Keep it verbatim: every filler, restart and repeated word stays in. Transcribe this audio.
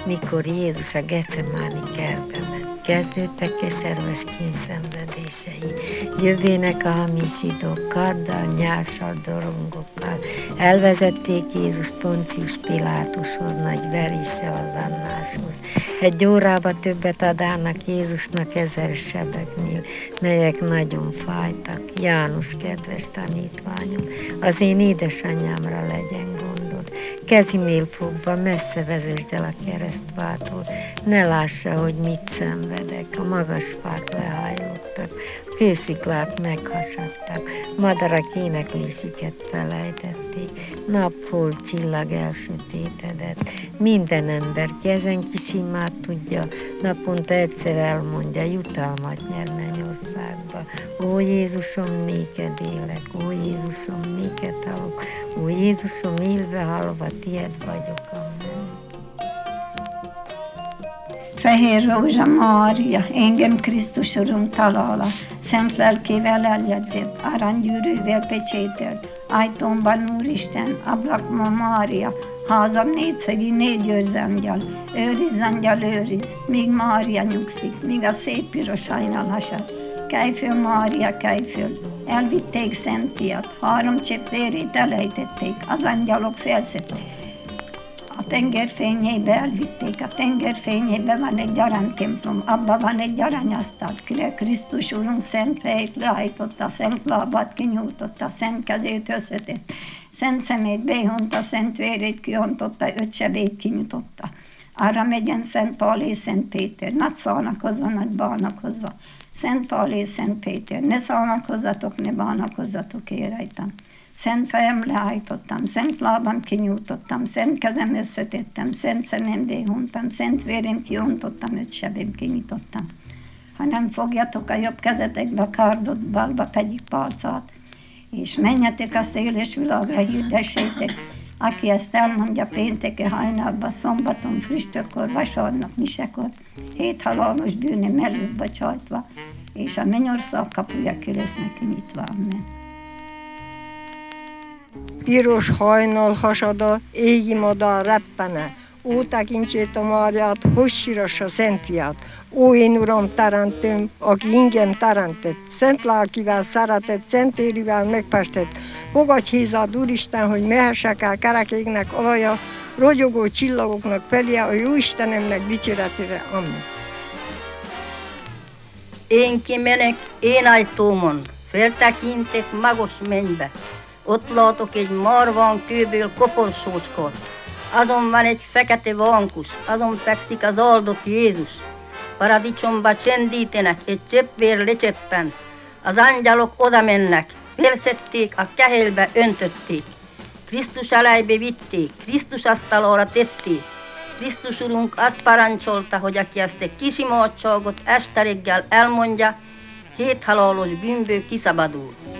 mikor Jézus a Gecemáni kertbe ment. Kezdődtek keserves kényszenvedései, jövének a hamis zsidók, karddal, nyással, dorongokkal. Elvezették Jézus Poncius Pilátushoz, nagy veréssel az Annáshoz. Egy órába többet adának Jézusnak ezer sebeknél, melyek nagyon fájtak. János, kedves tanítványom, az én édesanyámra legyen gondod. Kezinél fogva messze vezesd el a keresztvától, ne lássa, hogy mit szenvedek. A magas fák lehajlottak, a kősziklák meghasadtak, madarak éneklésiket felejtették, nap, hold, csillag elsötétedett. Minden ember ki ezen kis imát tudja, naponta egyszer elmondja, jutalmat nyer mennyországba. Ó Jézusom, néked élek, ó Jézusom, néked halok, ó Jézusom, élve halva, tied vagyok, amen. Fehér Rózsa Mária, engem Krisztus Urunk talál, szent lelkével eljegyzett, aranygyűrűvel pecsételt, ajtómban Úristen, ablakban Mária, házam négyszögi négy őrzangyal, őriz angyal őriz, míg Mária nyugszik, míg a szép piros hajnal hasad. Kelj föl, Mária, kelj föl, elvitték szent fiat, három csepp vérét elejtették, az angyalok felszették. A tenger fényébe elvitték, a tenger fényébe van egy aranytemplom, abban van egy aranyasztal, kire Krisztus Urunk szent fejét lehajtotta, szent lábát kinyújtotta, szent kezét összetett, szent szemét behonta, szent vérét kiontotta, öt sebét kinyújtotta. Arra megyen Szent Pál és Szent Péter, nagy szánakozva, nagy bánakozva. Szent Pál és Szent Péter, ne szánakozzatok, ne bánakozzatok én rajtam. Szent fejem lehajtottam, szent lábam kinyújtottam, szent kezem összetettem, szent szemem behontam, szent vérem kiontottam, öt sebem kinyitottam. Ha nem fogjatok a jobb kezetekbe a kardot, balba pedig pálcát, és menjetek a széles világra, hirdessétek, aki ezt elmondja pénteki hajnalban, szombaton, früstökkor, vasárnap, misekor, hét halálos bűne mellett bocsájtva, és a mennyország kapuja ki lesz neki nyitva. Amen. Piros hajnal hasada, égi madár reppene, ó tekintsét a Máriát, hogy sírassa Szent Fiát. Ó én Uram teremtőm, aki ingyen teremtett, szent lelkivel szeretett, szent érivel megfestett, fogadj hízád, Úristen, hogy mehessek el kerekégnek alaja, rogyogó csillagoknak felé, a jó Istenemnek dicséretére. Amen. Én kimenek én ajtómon, feltekintek magos mennybe. Ott látok egy marvan kőből koporsócskot. Azon van egy fekete vankus, azon fekszik az áldott Jézus. Paradicsomba csendítenek, egy cseppvér lecseppen. Az angyalok oda mennek, felszették, a kehelybe öntötték. Krisztus alájbe vitték, Krisztus asztalára tették. Krisztus Urunk azt parancsolta, hogy aki ezt egy kis imádságot este reggel elmondja, hét halálos bűnből kiszabadul.